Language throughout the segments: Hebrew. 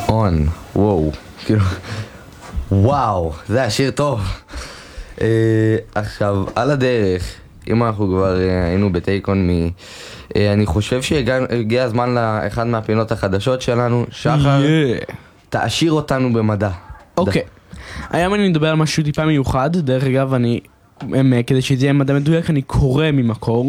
און, וואו, כאילו, וואו, זה השיר טוב. עכשיו, על הדרך, אם אנחנו כבר היינו בטייקון אני חושב שהגיע הזמן לאחד מהפינות החדשות שלנו. שחר, תעשיר אותנו במדע. אוקיי, היום אני מדבר על משהו טיפה מיוחד. דרך אגב, כדי שזה יהיה מדע מדויק, אני קורא ממקור.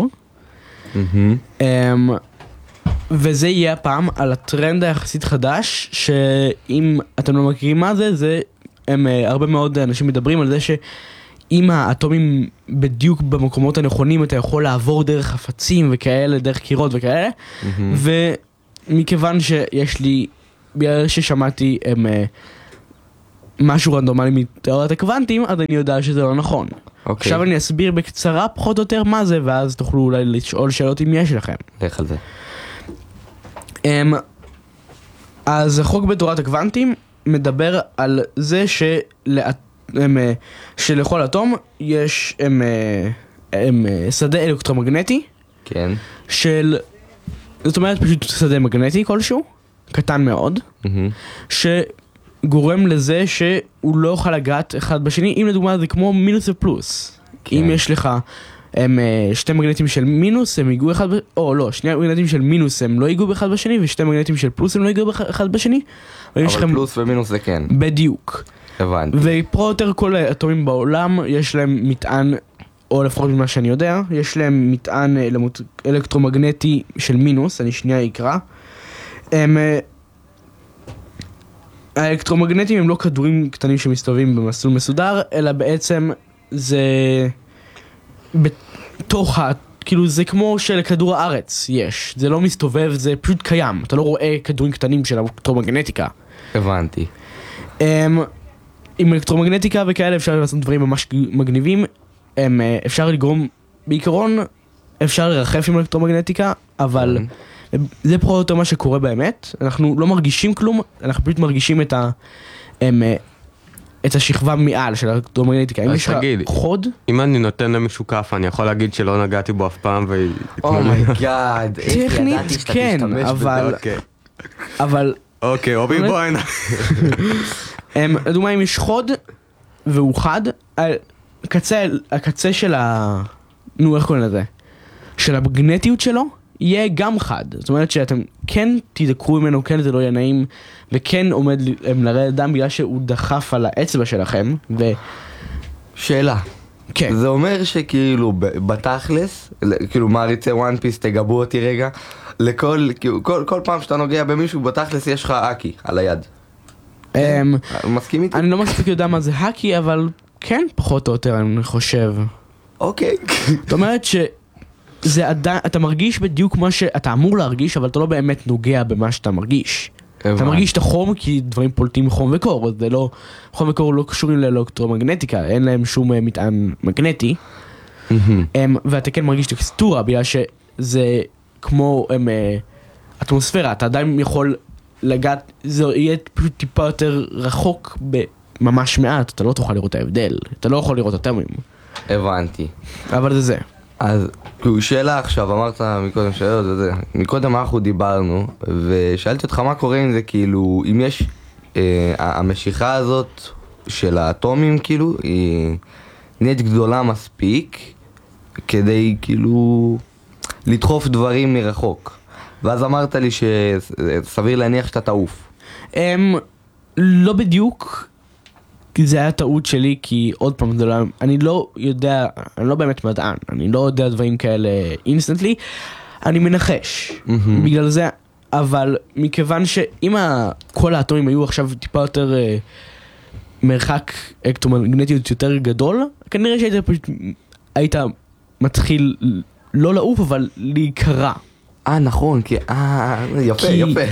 וזה יהיה הפעם על הטרנד היחסית חדש, שאם אתם לא מכירים מה זה, הרבה מאוד אנשים מדברים על זה שאם האטומים בדיוק במקומות הנכונים, אתה יכול לעבור דרך חפצים וכאלה, דרך קירות וכאלה. ומכיוון שיש לי, בגלל ששמעתי משהו רנדומלי מתיאוריית הקוונטים, אז אני יודע שזה לא נכון. עכשיו אני אסביר בקצרה פחות או יותר מה זה, ואז תוכלו אולי לשאול שאלות אם יש לכם. לך על זה. אז החוק בתורת הקוונטים מדבר על זה שלכל אטום יש שדה אלקטרומגנטי. כן. זאת אומרת פשוט שדה מגנטי כלשהו, קטן מאוד, שגורם לזה שהוא לא יוכל לגעת אחד בשני. אם לדוגמה זה כמו מינוס ופלוס. אם יש לך שתי מגנטים של מינוס הם ייגעו אחד או לא, שני מגנטים של מינוס הם לא ייגעו באחד בשני, ושתי מגנטים של פלוס הם לא ייגעו אחד בשני. אבל פלוס ומינוס זה כן. בדיוק. הבנתי. ופה יותר כל האטומים בעולם יש להם מטען, או לפחות ממה שאני יודע, יש להם מטען אלקטרומגנטי של מינוס. אני שנייה אקרא. האלקטרומגנטים הם לא כדורים קטנים שמסתובבים במסלול מסודר, אלא בעצם זה בתוך כאילו זה כמו שלכדור הארץ יש, זה לא מסתובב, זה פשוט קיים, אתה לא רואה כדורים קטנים של אלקטרומגנטיקה. הבנתי. עם אלקטרומגנטיקה וכאלה אפשר לעשות דברים ממש מגניבים. אפשר לגרום, בעיקרון אפשר לרחף עם אלקטרומגנטיקה, אבל זה פחות או יותר מה שקורה באמת. אנחנו לא מרגישים כלום, אנחנו פשוט מרגישים את השכבה מעל של האלקטרומגנטיקה. אם יש לך חוד, אם אני נותן למישהו כף, אני יכול להגיד שלא נגעתי בו אף פעם אומייגאד, טכנית כן, אבל אוקיי, אובי בוא הנה. לדוגמה אם יש חוד והוא חד, הקצה של איך קוראים לזה? של המגנטיות שלו יהיה גם חד. זאת אומרת שאתם כן תדקרו ממנו, כן זה לא יהיה נעים, וכן עומד לרדת דם בגלל שהוא דחף על האצבע שלכם. שאלה. כן. זה אומר שכאילו בתכלס, כאילו מעריצי וואן פיס תגבו אותי רגע, כל פעם שאתה נוגע במישהו בתכלס יש לך האקי על היד. מסכים איתי? אני לא מספיק יודע מה זה האקי, אבל כן פחות או יותר אני חושב. אוקיי. זאת אומרת שזה עדיין, אתה מרגיש בדיוק מה שאתה אמור להרגיש, אבל אתה לא באמת נוגע במה שאתה מרגיש. אתה מרגיש את החום כי דברים פולטים חום וקור, אז זה לא, חום וקור לא קשורים לאלקטרומגנטיקה, אין להם שום מטען מגנטי. ואתה כן מרגיש טקסטורה, בגלל שזה כמו אטמוספירה, אתה עדיין יכול לגעת, זה יהיה פשוט טיפה יותר רחוק ממש מעט, אתה לא תוכל לראות ההבדל, אתה לא יכול לראות אטומים. הבנתי. אבל זה. אז שאלה עכשיו, אמרת מקודם שאלות וזה, מקודם אנחנו דיברנו, ושאלתי אותך מה קורה עם זה, כאילו, אם יש, המשיכה הזאת של האטומים, כאילו, היא נהיית גדולה מספיק, כדי, כאילו, לדחוף דברים מרחוק. ואז אמרת לי שסביר להניח שאתה תעוף. לא בדיוק, זה היה טעות שלי, כי עוד פעם, אני לא יודע, אני לא באמת מדען, אני לא יודע דברים כאלה אינסטנטלי, אני מנחש, בגלל זה, אבל מכיוון שאם כל האטומים היו עכשיו טיפה יותר מרחק אלקטרומגנטיות יותר גדול, כנראה שהיית מתחיל לא לעוף, אבל להיקרע. נכון, יפה.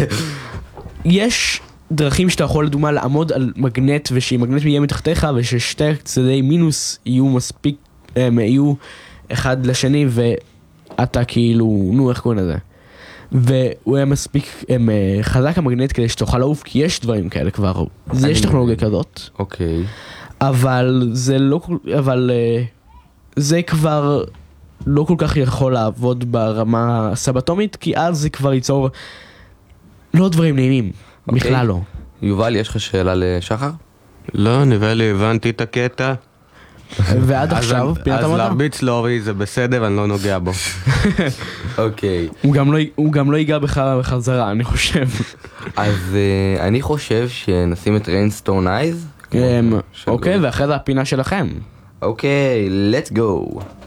יש דרכים שאתה יכול לדוגמה לעמוד על מגנט, ושאם מגנט יהיה מתחתיך, וששתי צדדי מינוס יהיו מספיק, יהיו אחד לשני, ואתה כאילו, איך קוראים לזה? והוא היה מספיק חזק המגנט כדי שתוכל לעוף, כי יש דברים כאלה כבר, יש טכנולוגיה כזאת. אוקיי. אבל זה לא, זה כבר לא כל כך יכול לעבוד ברמה הסבטומית, כי אז זה כבר ייצור לא דברים נעימים, בכלל לא. יובל, יש לך שאלה לשחר? לא, נראה לי הבנתי את הקטע. ועד עכשיו, פינת אז המדע. להרביץ לאורי זה בסדר, אני לא נוגע בו. אוקיי. הוא גם לא ייגע בך בחזרה, אני חושב. אז אני חושב שנשים את ריינסטון אייז. אוקיי, ואחרי זה הפינה שלכם. אוקיי, let's go.